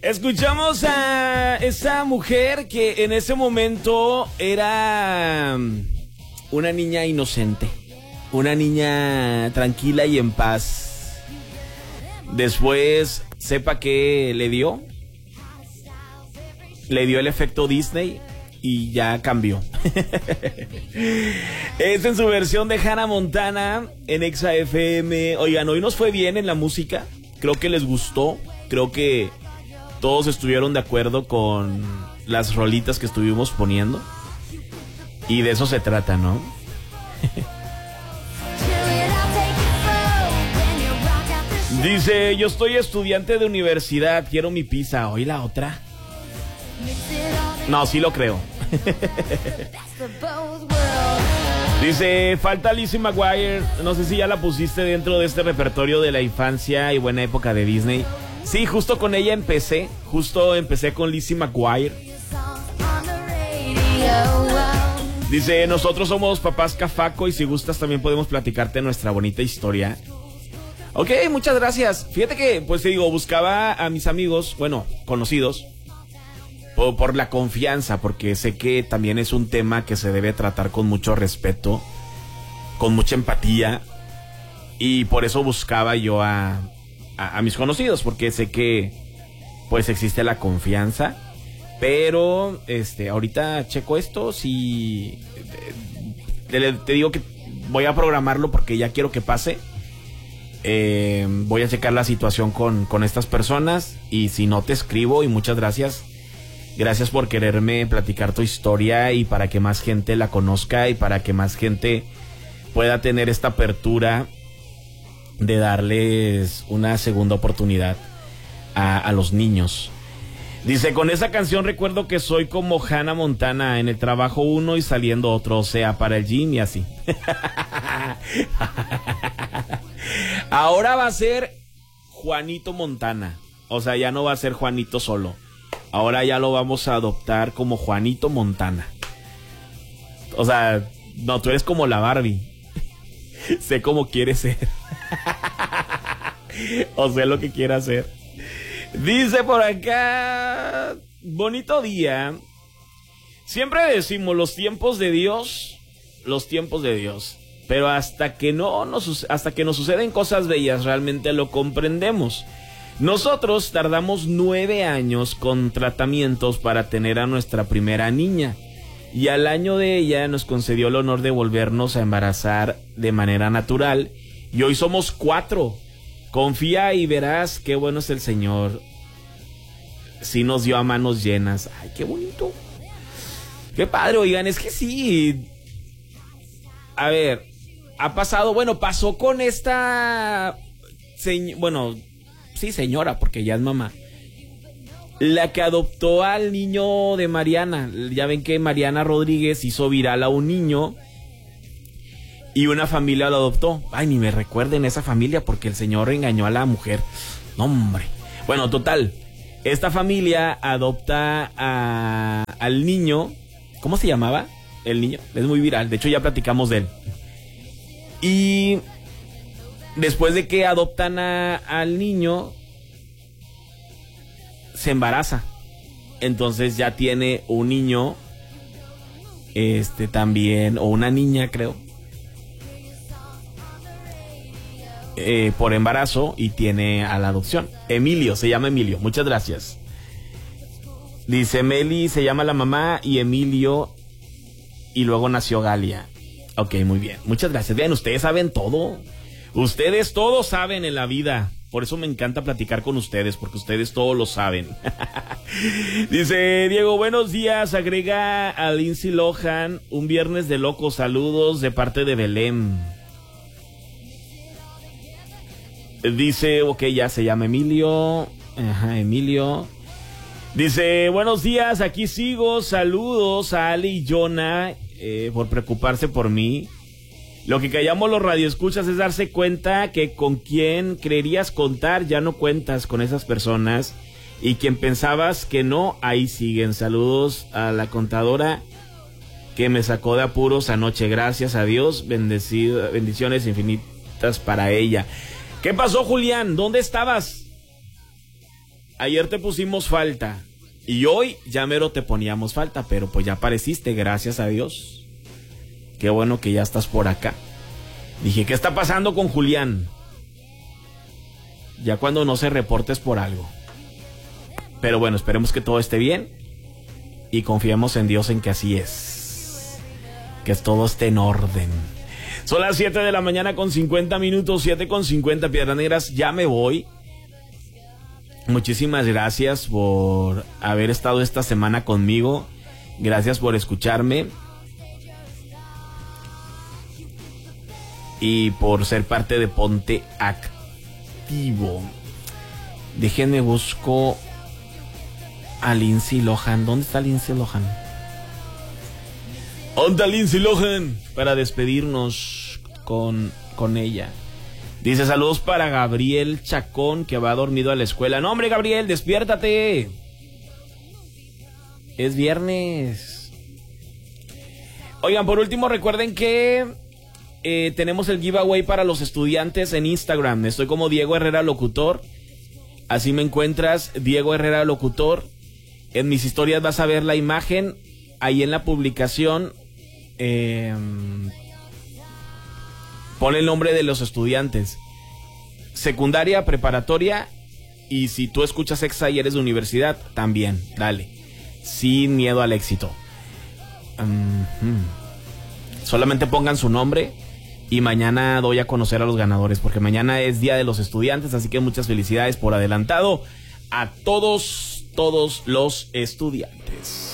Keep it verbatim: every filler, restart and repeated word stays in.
Escuchamos a esa mujer que en ese momento era una niña inocente, una niña tranquila y en paz. Después, sepa que le dio, le dio el efecto Disney y ya cambió. Es en su versión de Hannah Montana en Exa F M. Oigan, hoy nos fue bien en la música, creo que les gustó, creo que todos estuvieron de acuerdo con las rolitas que estuvimos poniendo. Y de eso se trata, ¿no? Dice, yo estoy estudiante de universidad, quiero mi pizza. ¿Hoy la otra? No, sí lo creo. Dice, falta Lizzie McGuire. No sé si ya la pusiste dentro de este repertorio de la infancia y buena época de Disney. Sí, justo con ella empecé. Justo empecé con Lizzie McGuire. Dice, nosotros somos papás Cafaco y si gustas también podemos platicarte nuestra bonita historia. Ok, muchas gracias. Fíjate que, pues te digo, buscaba a mis amigos, bueno, conocidos, por, por la confianza, porque sé que también es un tema que se debe tratar con mucho respeto, con mucha empatía, y por eso buscaba yo a... A, a mis conocidos, porque sé que pues existe la confianza, pero este ahorita checo esto, si te, te digo que voy a programarlo porque ya quiero que pase. Eh, voy a checar la situación con, con estas personas y si no te escribo. Y muchas gracias, gracias por quererme platicar tu historia y para que más gente la conozca y para que más gente pueda tener esta apertura de darles una segunda oportunidad a, a los niños. Dice, con esa canción recuerdo que soy como Hannah Montana, en el trabajo uno y saliendo otro, o sea, para el gym y así. Ahora va a ser Juanito Montana, o sea, ya no va a ser Juanito solo. Ahora ya lo vamos a adoptar como Juanito Montana. O sea, no, tú eres como la Barbie. Sé cómo quiere ser. O sé lo que quiere hacer. Dice por acá, bonito día. Siempre decimos los tiempos de Dios, los tiempos de Dios, pero hasta que no nos, hasta que nos suceden cosas bellas realmente lo comprendemos. Nosotros tardamos nueve años con tratamientos para tener a nuestra primera niña. Y al año de ella nos concedió el honor de volvernos a embarazar de manera natural. Y hoy somos cuatro. Confía y verás qué bueno es el Señor. Sí nos dio a manos llenas. Ay, qué bonito. Qué padre, oigan, es que sí. A ver, ha pasado, bueno, pasó con esta... Se, bueno, sí, señora, porque ya es mamá. La que adoptó al niño de Mariana. Ya ven que Mariana Rodríguez hizo viral a un niño y una familia lo adoptó. Ay, ni me recuerden esa familia porque el señor engañó a la mujer. No, hombre. Bueno, total. Esta familia adopta a, al niño. ¿Cómo se llamaba el niño? Es muy viral. De hecho, ya platicamos de él. Y después de que adoptan a, al niño, se embaraza. Entonces ya tiene un niño, este también, o una niña creo, eh, por embarazo, y tiene a la adopción. Emilio, se llama Emilio, muchas gracias. Dice Meli, se llama la mamá y Emilio, y luego nació Galia. Ok, muy bien, muchas gracias. Vean, ustedes saben todo. Ustedes todos saben en la vida. Por eso me encanta platicar con ustedes, porque ustedes todos lo saben. Dice Diego, buenos días. Agrega a Lindsay Lohan, un viernes de locos. Saludos de parte de Belén. Dice, ok, ya se llama Emilio. Ajá, Emilio. Dice, buenos días, aquí sigo. Saludos a Ali y Jonah eh, por preocuparse por mí. Lo que callamos los radioescuchas es darse cuenta que con quien creerías contar ya no cuentas con esas personas y quien pensabas que no, ahí siguen. Saludos a la contadora que me sacó de apuros anoche, gracias a Dios, bendecido, bendiciones infinitas para ella. ¿Qué pasó, Julián? ¿Dónde estabas? ayer te pusimos falta y hoy ya mero te poníamos falta, pero pues ya apareciste, gracias a Dios. Qué bueno que ya estás por acá. Dije, ¿qué está pasando con Julián? Ya cuando no se reportes por algo. Pero bueno, esperemos que todo esté bien y confiemos en Dios en que así es. Que todo esté en orden. Son las siete de la mañana con cincuenta minutos, siete con cincuenta, Piedras Negras, ya me voy. Muchísimas gracias por haber estado esta semana conmigo. Gracias por escucharme. Y por ser parte de Ponte Activo. Déjenme busco a Lindsay Lohan. ¿Dónde está Lindsay Lohan? ¿Dónde está Lindsay Lohan? Para despedirnos con, con ella. Dice, saludos para Gabriel Chacón, que va dormido a la escuela. No, hombre, Gabriel, despiértate. Es viernes. Oigan, por último, recuerden que eh, tenemos el giveaway para los estudiantes en Instagram. Estoy como Diego Herrera Locutor. Así me encuentras, Diego Herrera Locutor. En mis historias vas a ver la imagen. Ahí en la publicación eh, pon el nombre de los estudiantes. Secundaria, preparatoria. Y si tú escuchas Exa y eres de universidad, también, dale. Sin miedo al éxito. Um, solamente pongan su nombre. Y mañana doy a conocer a los ganadores, porque mañana es Día de los Estudiantes, así que muchas felicidades por adelantado a todos, todos los estudiantes.